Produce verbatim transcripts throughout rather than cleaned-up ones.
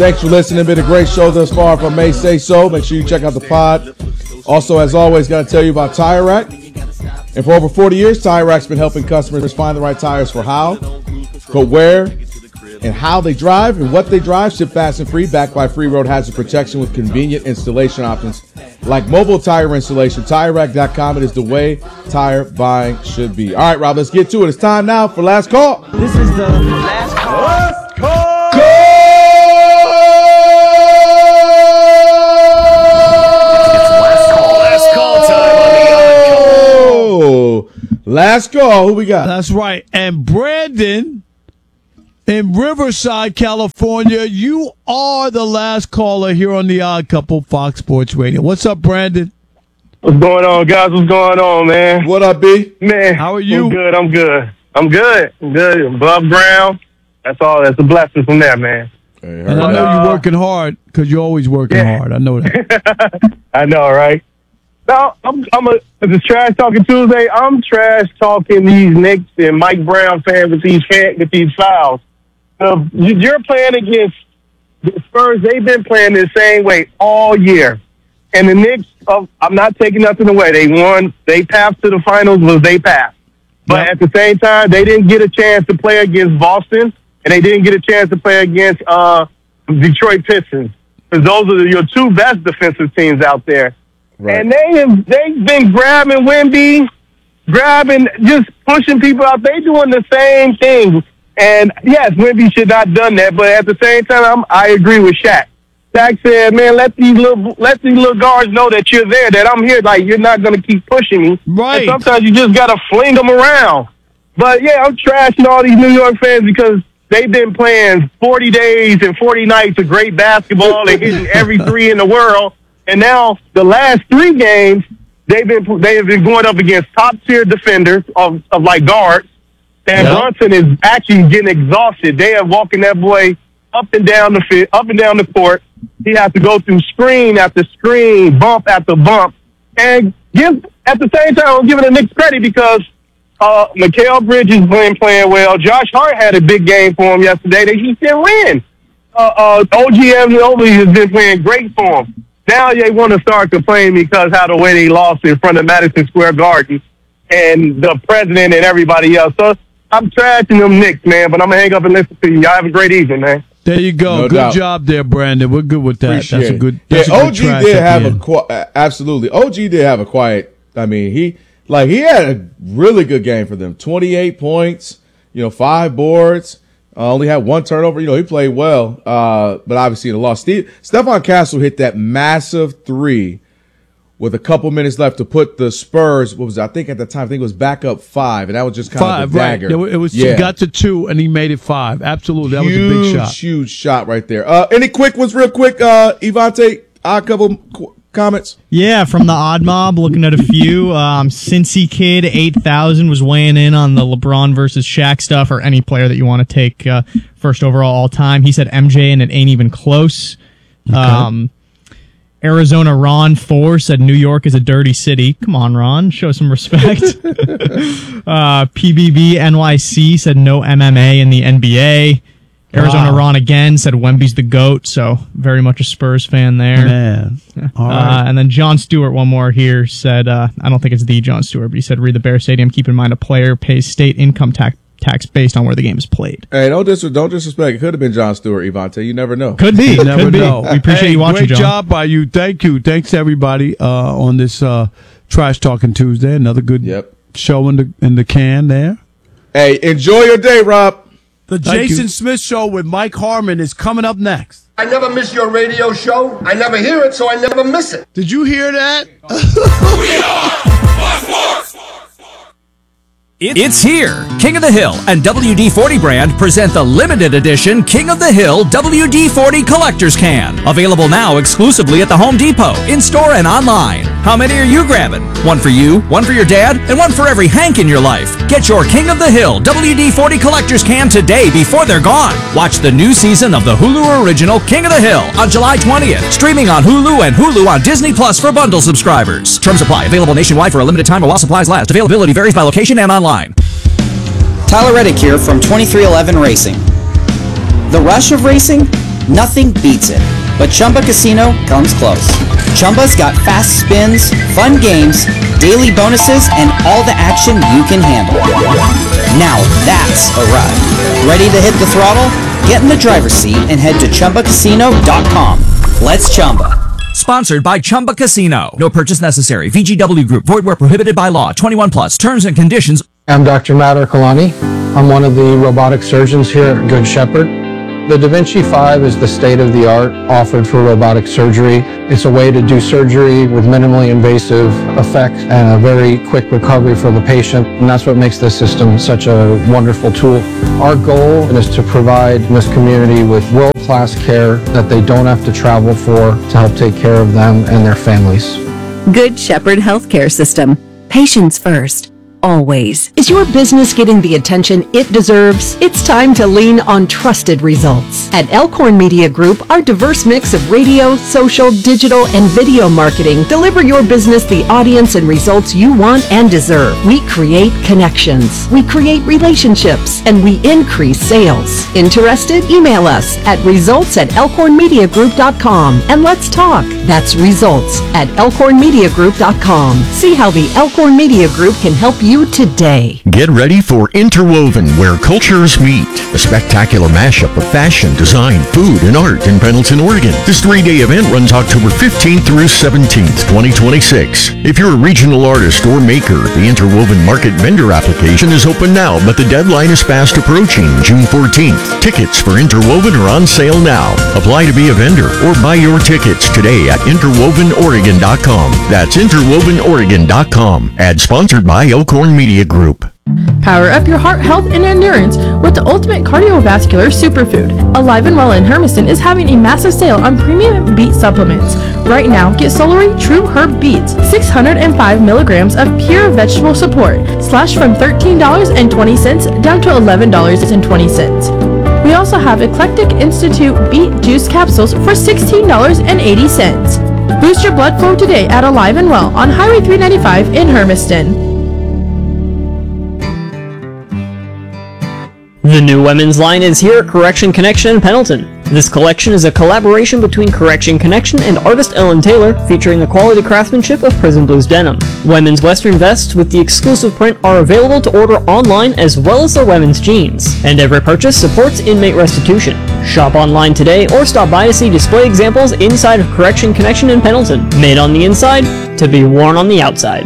Thanks for listening. Been a great show thus far from May Say So. Make sure you check out the pod. Also, as always, got to tell you about Tire Rack. And for over forty years, Tire Rack's been helping customers find the right tires for how, but where, and how they drive and what they drive. Ship fast and free, backed by free road hazard protection with convenient installation options like mobile tire installation. Tire Rack dot com. It is the way tire buying should be. All right, Rob, let's get to it. It's time now for Last Call. This is the Last Call. Last Call. Last call. Who we got? That's right. And Brandon in Riverside, California, you are the last caller here on The Odd Couple, Fox Sports Radio. What's up, Brandon? What's going on, guys? What's going on, man? What up, B? Man, how are you? I'm good. I'm good. I'm good. I'm good. Above ground. That's all. That's a blessing from there, man. Hey, and I know uh, you're working hard because you're always working yeah. hard. I know that. I know, right? No, I'm, I'm a, it's Trash Talking Tuesday. I'm trash talking these Knicks and Mike Brown fans with these with these fouls. Uh, you're playing against the Spurs. They've been playing the same way all year. And the Knicks, uh, I'm not taking nothing away. They won. They passed to the finals. Was they passed. But yep. at the same time, they didn't get a chance to play against Boston, and they didn't get a chance to play against uh, Detroit Pistons. Because those are your two best defensive teams out there. Right. And they have they've been grabbing Wemby, grabbing, just pushing people out. They doing the same thing. And yes, Wemby should not have done that. But at the same time, I'm, I agree with Shaq. Shaq said, "Man, let these little let these little guards know that you're there, that I'm here. Like you're not going to keep pushing me. Right. And sometimes you just got to fling them around." But yeah, I'm trashing all these New York fans because they've been playing forty days and forty nights of great basketball and hitting every three in the world. And now the last three games, they've been they have been going up against top tier defenders of, of like guards. And yep. Brunson is actually getting exhausted. They are walking that boy up and down the field, up and down the court. He has to go through screen after screen, bump after bump, and give at the same time I'm giving the Knicks credit because uh, Mikal Bridges been playing well. Josh Hart had a big game for him yesterday. They he didn't win. Uh, uh, O G Anunoby has been playing great for him. Now they want to start complaining because how the way they lost in front of Madison Square Garden and the president and everybody else. So I'm trashing them Knicks, man, but I'm going to hang up and listen to you. Y'all have a great evening, man. There you go. No good doubt. job there, Brandon. We're good with that. Appreciate that's a good that's Yeah, a good O G trash did at have the a end. qu- absolutely. O G did have a quiet. I mean, he like he had a really good game for them. twenty-eight points, you know, five boards. Uh, only had one turnover. You know, he played well, uh, but obviously in the loss. Steve, Stephon Castle hit that massive three with a couple minutes left to put the Spurs, what was it? I think at the time, I think it was back up five, and that was just kind five, of a dagger. Right. It was, yeah. He got to two, and he made it five. Absolutely. That huge, was a big shot. Huge shot right there. Uh, any quick ones real quick, uh, Evante? A couple qu- comments? Yeah, from the Odd Mob, looking at a few. Um, Cincy Kid, eight thousand, was weighing in on the LeBron versus Shaq stuff, or any player that you want to take uh, first overall all time. He said M J, and it ain't even close. Okay. Um, Arizona Ron four said New York is a dirty city. Come on, Ron, show some respect. uh, P B B N Y C said no M M A in the N B A. Arizona wow. Ron again said Wemby's the GOAT, so very much a Spurs fan there. Man. All right. Uh, and then John Stewart, one more here, said, uh, I don't think it's the John Stewart, but he said, read the Bear Stadium, keep in mind a player pays state income tax tax based on where the game is played. Hey, don't, dis- don't disrespect. It could have been John Stewart, Evante. You never know. Could be. You never Could be. know. We appreciate hey, you watching, great John. Great job by you. Thank you. Thanks, everybody, uh, on this uh, Trash Talking Tuesday. Another good yep. show in the in the can there. Hey, enjoy your day, Rob. The Thank Jason you. Smith Show with Mike Harmon is coming up next. I never miss your radio show. I never hear it, so I never miss it. Did you hear that? We are Fox Sports. It's here. King of the Hill and W D forty brand present the limited edition King of the Hill W D forty Collector's Can. Available now exclusively at the Home Depot, in-store and online. How many are you grabbing? One for you, one for your dad, and one for every Hank in your life. Get your King of the Hill W D forty Collector's Can today before they're gone. Watch the new season of the Hulu original King of the Hill on July twentieth. Streaming on Hulu and Hulu on Disney Plus for bundle subscribers. Terms apply. Available nationwide for a limited time while supplies last. Availability varies by location and online. Tyler Reddick here from twenty-three eleven Racing. The rush of racing Nothing beats it. But Chumba Casino comes close. Chumba's got fast spins, fun games, daily bonuses, and all the action you can handle. Now that's a ride. Ready to hit the throttle? Get in the driver's seat and head to Chumba Casino dot com. Let's Chumba. Sponsored by Chumba Casino. No purchase necessary. V G W Group. Void where prohibited by law. twenty-one plus. Terms and conditions. I'm Doctor Matt Ercolani. I'm one of the robotic surgeons here at Good Shepherd. The Da Vinci five is the state-of-the-art offered for robotic surgery. It's a way to do surgery with minimally invasive effects and a very quick recovery for the patient, and that's what makes this system such a wonderful tool. Our goal is to provide this community with world-class care that they don't have to travel for to help take care of them and their families. Good Shepherd Healthcare System. Patients first. Always. Is your business getting the attention it deserves? It's time to lean on trusted results. At Elkhorn Media Group, our diverse mix of radio, social, digital, and video marketing deliver your business the audience and results you want and deserve. We create connections, we create relationships, and we increase sales. Interested? Email us at results at elkhorn media group dot com and let's talk. That's results at elkhorn media group dot com. See how the Elkhorn Media Group can help you today. Get ready for Interwoven, where cultures meet. A spectacular mashup of fashion, design, food, and art in Pendleton, Oregon. This three-day event runs October fifteenth through seventeenth, twenty twenty-six. If you're a regional artist or maker, the Interwoven Market Vendor application is open now, but the deadline is fast approaching, June fourteenth. Tickets for Interwoven are on sale now. Apply to be a vendor or buy your tickets today at interwoven oregon dot com. That's interwoven oregon dot com. Ad sponsored by Elkhorn Media Group. Power up your heart health and endurance with the ultimate cardiovascular superfood. Alive and Well in Hermiston is having a massive sale on premium beet supplements. Right now, get Solary True Herb Beets, six hundred five milligrams of pure vegetable support, slashed from thirteen dollars and twenty cents down to eleven dollars and twenty cents. We also have Eclectic Institute Beet Juice Capsules for sixteen dollars and eighty cents. Boost your blood flow today at Alive and Well on Highway three ninety-five in Hermiston. The new women's line is here at Correction Connection in Pendleton. This collection is a collaboration between Correction Connection and artist Ellen Taylor, featuring the quality craftsmanship of Prison Blues denim. Women's western vests with the exclusive print are available to order online, as well as their women's jeans. And every purchase supports inmate restitution. Shop online today or stop by to see display examples inside of Correction Connection in Pendleton. Made on the inside, to be worn on the outside.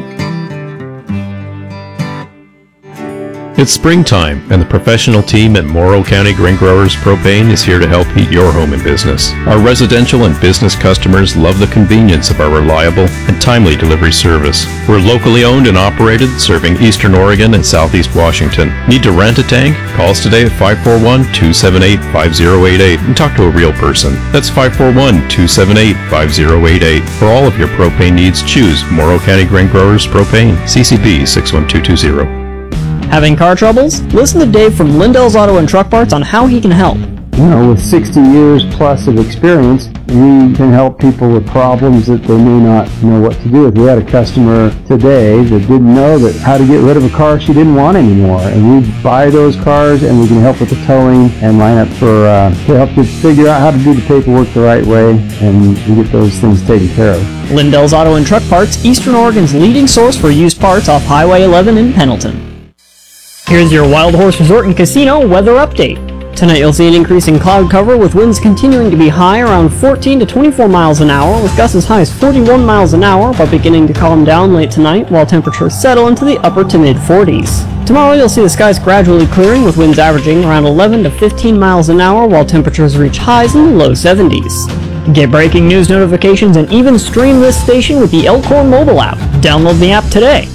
It's springtime, and the professional team at Morrow County Grain Growers Propane is here to help heat your home and business. Our residential and business customers love the convenience of our reliable and timely delivery service. We're locally owned and operated, serving Eastern Oregon and Southeast Washington. Need to rent a tank? Call us today at five four one, two seven eight, five zero eight eight and talk to a real person. That's five four one, two seven eight, five zero eight eight. For all of your propane needs, choose Morrow County Grain Growers Propane, C C B six one two two zero. Having car troubles? Listen to Dave from Lindell's Auto and Truck Parts on how he can help. You know, with sixty years plus of experience, we can help people with problems that they may not know what to do with. We had a customer today that didn't know that how to get rid of a car she didn't want anymore. And we buy those cars and we can help with the towing and line up for, uh, to help you figure out how to do the paperwork the right way, and we get those things taken care of. Lindell's Auto and Truck Parts, Eastern Oregon's leading source for used parts off Highway eleven in Pendleton. Here's your Wild Horse Resort and Casino weather update. Tonight you'll see an increase in cloud cover with winds continuing to be high around fourteen to twenty-four miles an hour, with gusts as high as forty-one miles an hour, but beginning to calm down late tonight while temperatures settle into the upper to mid forties. Tomorrow you'll see the skies gradually clearing with winds averaging around eleven to fifteen miles an hour while temperatures reach highs in the low seventies. Get breaking news notifications and even stream this station with the Elkhorn mobile app. Download the app today.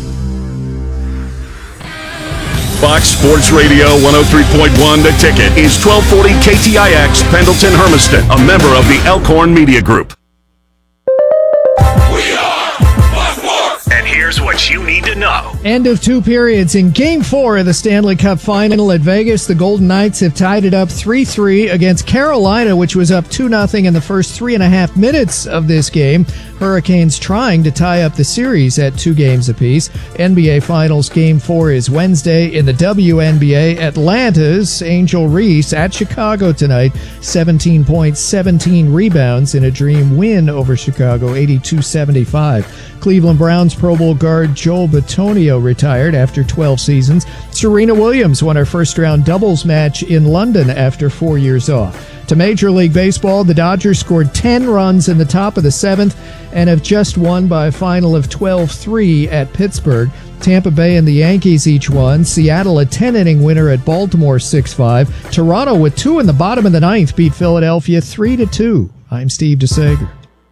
Fox Sports Radio one oh three point one The Ticket is twelve forty K T I X Pendleton Hermiston, a member of the Elkhorn Media Group. We are Fox Sports. And here here's what you need to know. End of two periods in Game four of the Stanley Cup Final at Vegas. The Golden Knights have tied it up three three against Carolina, which was up two nothing in the first three and a half minutes of this game. Hurricanes trying to tie up the series at two games apiece. N B A Finals Game four is Wednesday. In the W N B A, Atlanta's Angel Reese at Chicago tonight. seventeen points, seventeen rebounds in a dream win over Chicago, eighty-two seventy-five. Cleveland Browns Pro Bowl guard Joel Bitonio retired after twelve seasons. Serena Williams won her first-round doubles match in London after four years off. To Major League Baseball, the Dodgers scored ten runs in the top of the seventh and have just won by a final of twelve three at Pittsburgh. Tampa Bay and the Yankees each won. Seattle a ten-inning winner at Baltimore six five. Toronto with two in the bottom of the ninth beat Philadelphia three to two. I'm Steve DeSager.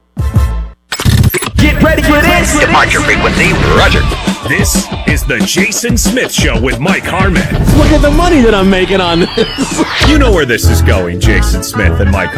Get ready for this! Departure frequency, roger. This is the Jason Smith Show with Mike Harmon. Look at the money that I'm making on this. You know where this is going, Jason Smith and Mike